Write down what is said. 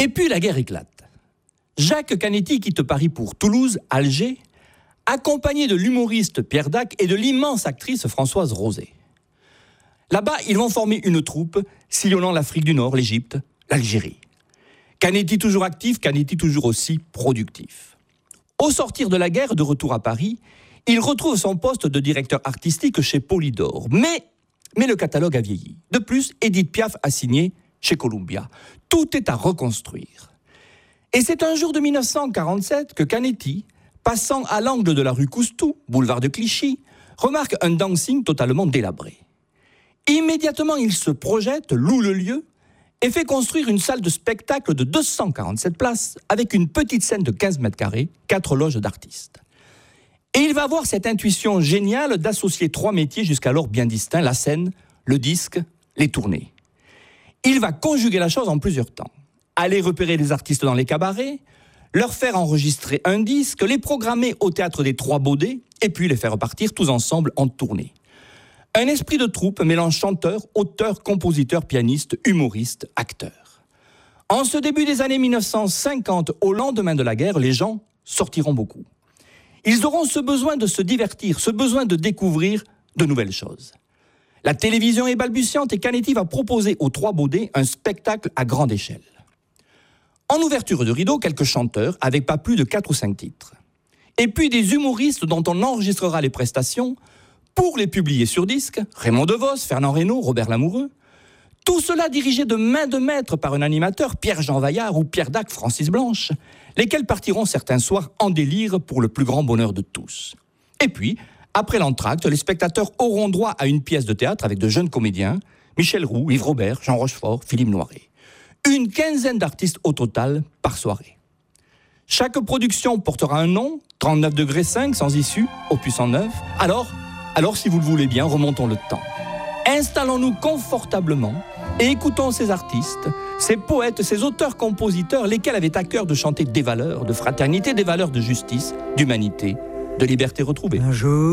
Et puis la guerre éclate. Jacques Canetti quitte Paris pour Toulouse, Alger, accompagné de l'humoriste Pierre Dac et de l'immense actrice Françoise Rosé. Là-bas, ils vont former une troupe sillonnant l'Afrique du Nord, l'Égypte, l'Algérie. Canetti toujours actif, Canetti toujours aussi productif. Au sortir de la guerre, de retour à Paris, il retrouve son poste de directeur artistique chez Polydor. Mais le catalogue a vieilli. De plus, Édith Piaf a signé chez Columbia. Tout est à reconstruire. Et c'est un jour de 1947 que Canetti, passant à l'angle de la rue Coustou, boulevard de Clichy, remarque un dancing totalement délabré. Immédiatement, il se projette, loue le lieu et fait construire une salle de spectacle de 247 places avec une petite scène de 15 mètres carrés, 4 loges d'artistes. Et il va avoir cette intuition géniale d'associer 3 métiers jusqu'alors bien distincts, la scène, le disque, les tournées. Il va conjuguer la chose en plusieurs temps. Aller repérer les artistes dans les cabarets, leur faire enregistrer un disque, les programmer au théâtre des Trois Baudets et puis les faire partir tous ensemble en tournée. Un esprit de troupe mélange chanteurs, auteurs, compositeurs, pianistes, humoristes, acteurs. En ce début des années 1950, au lendemain de la guerre, les gens sortiront beaucoup. Ils auront ce besoin de se divertir, ce besoin de découvrir de nouvelles choses. La télévision est balbutiante et Canetti va proposer aux Trois Baudets un spectacle à grande échelle. En ouverture de rideau, quelques chanteurs avec pas plus de 4 ou 5 titres. Et puis des humoristes dont on enregistrera les prestations pour les publier sur disque, Raymond DeVos, Fernand Reynaud, Robert Lamoureux. Tout cela dirigé de main de maître par un animateur, Pierre-Jean Vaillard ou Pierre Dac, Francis Blanche, lesquels partiront certains soirs en délire pour le plus grand bonheur de tous. Et puis, après l'entracte, les spectateurs auront droit à une pièce de théâtre avec de jeunes comédiens, Michel Roux, Yves Robert, Jean Rochefort, Philippe Noiret. Une quinzaine d'artistes au total par soirée. Chaque production portera un nom, 39°5, sans issue, opus 109. Alors, si vous le voulez bien, remontons le temps. Installons-nous confortablement et écoutons ces artistes, ces poètes, ces auteurs-compositeurs, lesquels avaient à cœur de chanter des valeurs de fraternité, des valeurs de justice, d'humanité, de liberté retrouvée. Un jour